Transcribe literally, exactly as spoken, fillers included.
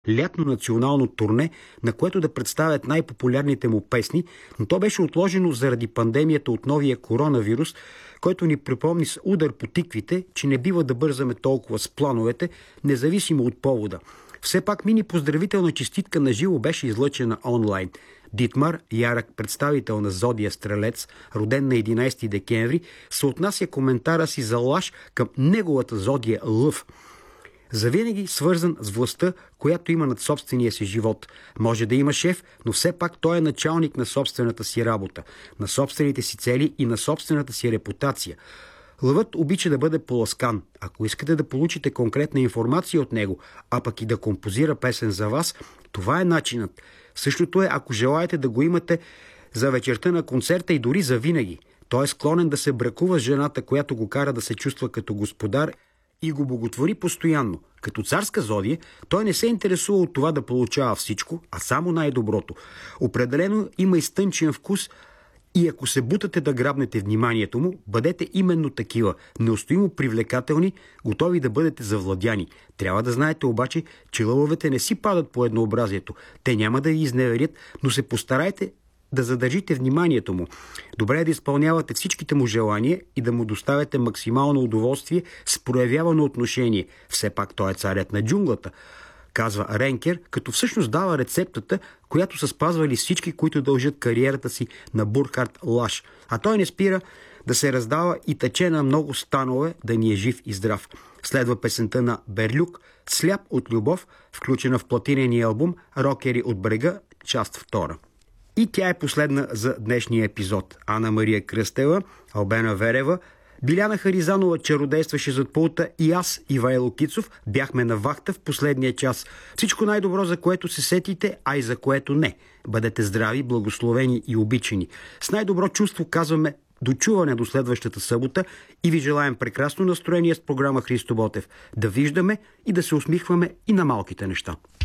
лятно национално турне, на което да представят най-популярните му песни, но то беше отложено заради пандемията от новия коронавирус, който ни припомни с удар по тиквите, че не бива да бързаме толкова с плановете, независимо от повода. Все пак мини поздравителна честитка на живо беше излъчена онлайн. Дитмар, ярък представител на зодия Стрелец, роден на единайсети декември, се отнася коментара си за лъж към неговата зодия Лъв. Завинаги свързан с властта, която има над собствения си живот. Може да има шеф, но все пак той е началник на собствената си работа, на собствените си цели и на собствената си репутация. Лъвът обича да бъде поласкан. Ако искате да получите конкретна информация от него, а пък и да композира песен за вас, това е начинът. Същото е, ако желаете да го имате за вечерта на концерта и дори за винаги. Той е склонен да се бракува с жената, която го кара да се чувства като господар и го боготвори постоянно. Като царска зодия, той не се интересува от това да получава всичко, а само най-доброто. Определено има изтънчен вкус и ако се бутате да грабнете вниманието му, бъдете именно такива, неустоимо привлекателни, готови да бъдете завладяни. Трябва да знаете обаче, че лъвовете не си падат по еднообразието. Те няма да ви изневерят, но се постарайте да задържите вниманието му. Добре е да изпълнявате всичките му желания и да му доставяте максимално удоволствие с проявявано отношение. Все пак той е царят на джунглата, казва Ренкер, като всъщност дава рецептата, която са спазвали всички, които дължат кариерата си на Бурхард Лаш. А той не спира да се раздава и тече на много станове, да ни е жив и здрав. Следва песента на Берлюк «Сляп от любов», включена в платинения албум «Рокери от брега», част втора. И тя е последна за днешния епизод. Ана Мария Кръстева, Албена Верева, Биляна Харизанова чародействаше зад пулта и аз, Ивайло Кицов, бяхме на вахта в последния час. Всичко най-добро, за което се сетите, а и за което не. Бъдете здрави, благословени и обичани. С най-добро чувство казваме дочуване до следващата събота и ви желаем прекрасно настроение с програма Христо Ботев. Да виждаме и да се усмихваме и на малките неща.